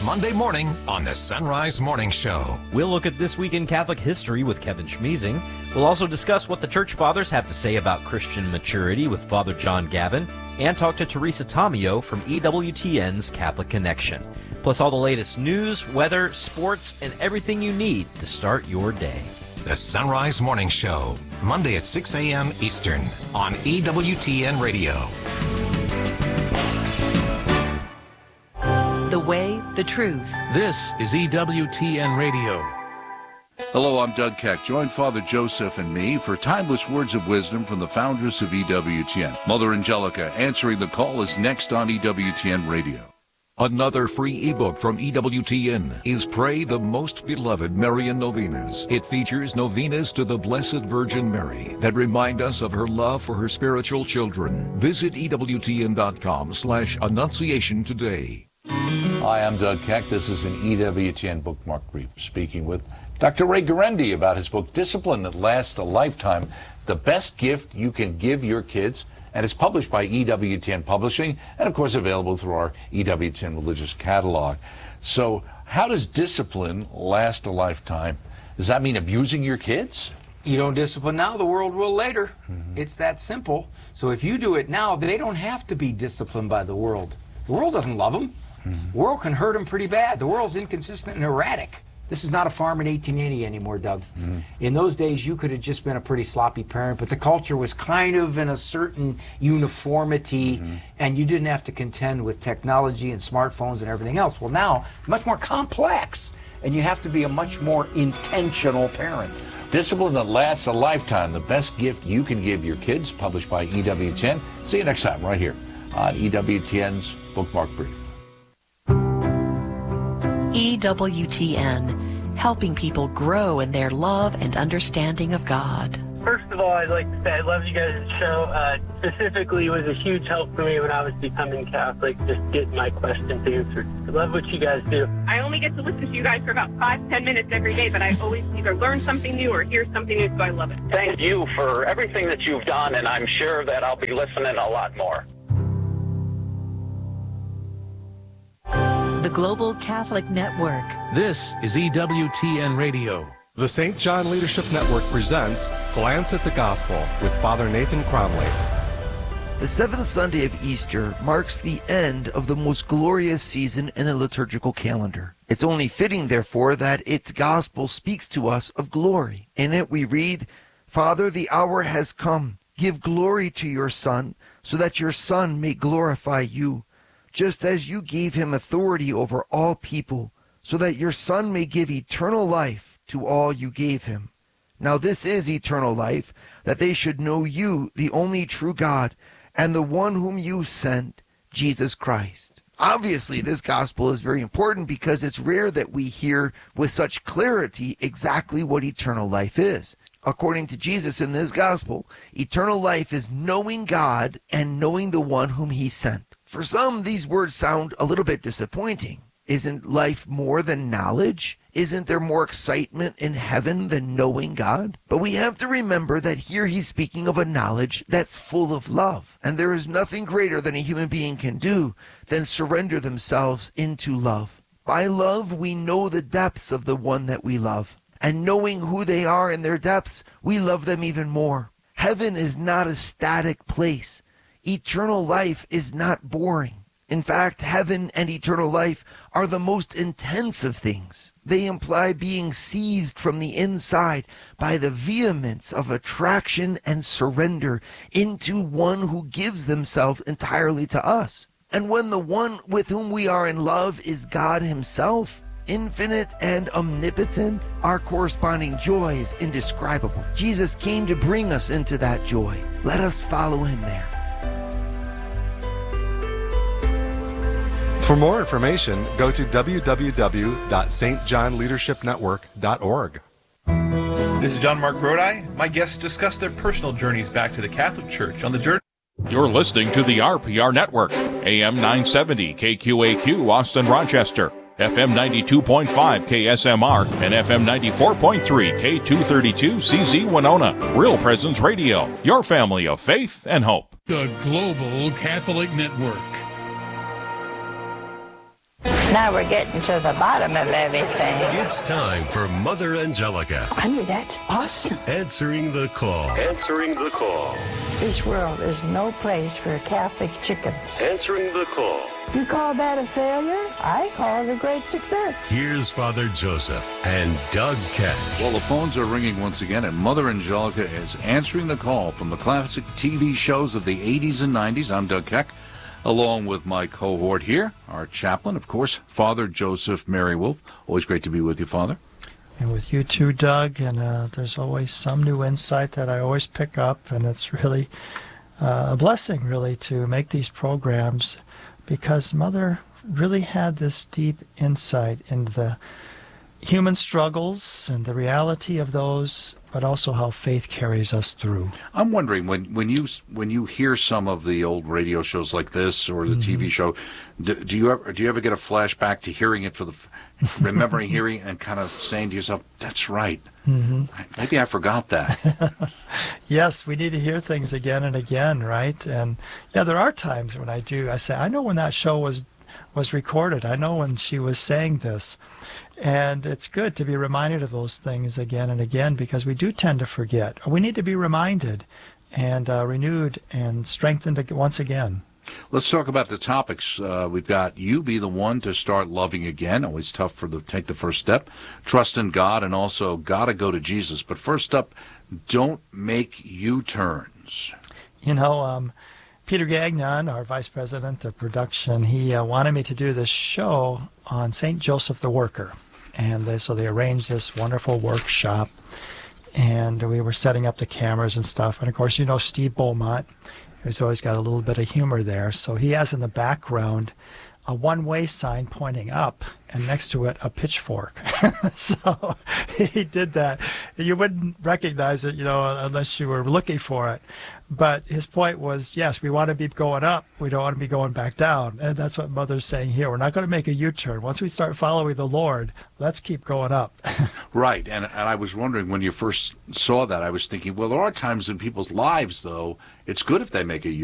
Monday morning on the Sunrise Morning Show. We'll look at This Week in Catholic History with Kevin Schmeezing. We'll also discuss what the Church Fathers have to say about Christian maturity with Father John Gavin, and talk to Teresa Tomeo from EWTN's Catholic Connection. Plus all the latest news, weather, sports, and everything you need to start your day. The Sunrise Morning Show, Monday at 6 a.m. Eastern on EWTN Radio. The way, the truth. This is EWTN Radio. Hello, I'm Doug Keck. Join Father Joseph and me for timeless words of wisdom from the foundress of EWTN. Mother Angelica answering the call is next on EWTN Radio. Another free ebook from EWTN is Pray the Most Beloved Marian Novenas. It features novenas to the Blessed Virgin Mary that remind us of her love for her spiritual children. Visit EWTN.com/Annunciation today. Hi, I'm Doug Keck. This is an EWTN bookmark brief, speaking with Dr. Ray Guarendi about his book, Discipline That Lasts a Lifetime, the best gift you can give your kids. And it's published by EWTN Publishing, and of course available through our EWTN Religious Catalog. So how does discipline last a lifetime? Does that mean abusing your kids? You don't discipline now, the world will later. It's that simple. So if you do it now, they don't have to be disciplined by the world. The world doesn't love them. The world can hurt them pretty bad. The world's inconsistent and erratic. This is not a farm in 1880 anymore, Doug. In those days, you could have just been a pretty sloppy parent, but the culture was kind of in a certain uniformity, and you didn't have to contend with technology and smartphones and everything else. Well, now, much more complex, and you have to be a much more intentional parent. Discipline That Lasts a Lifetime, the best gift you can give your kids, published by EWTN. See you next time right here on EWTN's Bookmark Brief. EWTN, helping people grow in their love and understanding of God. First of all, I'd like to say I love you guys' show. Specifically, it was a huge help for me when I was becoming Catholic, just getting my questions answered. I love what you guys do. I only get to listen to you guys for about 5-10 minutes every day, but I always either learn something new or hear something new, so I love it. Thank you for everything that you've done, and I'm sure that I'll be listening a lot more. The Global Catholic Network. This is EWTN Radio. The St. John Leadership Network presents Glance at the Gospel with Father Nathan Cromley. The seventh Sunday of Easter marks the end of the most glorious season in the liturgical calendar. It's only fitting, therefore, that its gospel speaks to us of glory. In it we read, "Father, the hour has come. Give glory to your Son, so that your Son may glorify you, just as you gave him authority over all people, so that your Son may give eternal life to all you gave him. Now this is eternal life, that they should know you, the only true God, and the one whom you sent, Jesus Christ." Obviously, this gospel is very important because it's rare that we hear with such clarity exactly what eternal life is. According to Jesus in this gospel, eternal life is knowing God and knowing the one whom he sent. For some, these words sound a little bit disappointing. Isn't life more than knowledge? Isn't there more excitement in heaven than knowing God? But we have to remember that here he's speaking of a knowledge that's full of love. And there is nothing greater than a human being can do than surrender themselves into love. By love, we know the depths of the one that we love. And knowing who they are in their depths, we love them even more. Heaven is not a static place. Eternal life is not boring. In fact, heaven and eternal life are the most intense of things. They imply being seized from the inside by the vehemence of attraction and surrender into one who gives themselves entirely to us. And when the one with whom we are in love is God himself, infinite and omnipotent, our corresponding joy is indescribable. Jesus came to bring us into that joy. Let us follow him there. For more information, go to www.stjohnleadershipnetwork.org. This is John Mark Grodi. My guests discuss their personal journeys back to the Catholic Church on the journey. You're listening to the RPR Network, AM 970 KQAQ Austin Rochester, FM 92.5 KSMR, and FM 94.3 K232 CZ Winona. Real Presence Radio, your family of faith and hope. The Global Catholic Network. Now we're getting to the bottom of everything. It's time for Mother Angelica. I mean, that's awesome. Answering the call. Answering the call. This world is no place for Catholic chickens. Answering the call. You call that a failure? I call it a great success. Here's Father Joseph and Doug Keck. Well, the phones are ringing once again, and Mother Angelica is answering the call from the classic TV shows of the 80s and 90s. I'm Doug Keck, along with my cohort here, our chaplain, of course, Father Joseph Merrywolf. Always great to be with you, Father. And with you too, Doug, and there's always some new insight that I always pick up, and it's really a blessing, really, to make these programs, because Mother really had this deep insight into the human struggles and the reality of those, but also how faith carries us through. I'm wondering, when you hear some of the old radio shows like this or the TV show, do you ever get a flashback to hearing it remembering hearing and kind of saying to yourself, "That's right. Maybe I forgot that." Yes, we need to hear things again and again, right? And yeah, there are times when I say, I know when that show was recorded. I know when she was saying this. And it's good to be reminded of those things again and again, because we do tend to forget. We need to be reminded and renewed and strengthened once again. Let's talk about the topics. We've got you be the one to start loving again. Always tough to take the first step. Trust in God, and also gotta go to Jesus. But first up, don't make U-turns. You know, Peter Gagnon, our vice president of production, he wanted me to do this show on St. Joseph the Worker. And so they arranged this wonderful workshop, and we were setting up the cameras and stuff. And of course, you know Steve Beaumont, who's always got a little bit of humor there. So he has in the background a one-way sign pointing up, and next to it a pitchfork. So he did that. You wouldn't recognize it, unless you were looking for it. But his point was, yes, we want to be going up. We don't want to be going back down. And that's what Mother's saying here. We're not going to make a U-turn. Once we start following the Lord, let's keep going up. Right. And I was wondering, when you first saw that, I was thinking, well, there are times in people's lives, though, it's good if they make a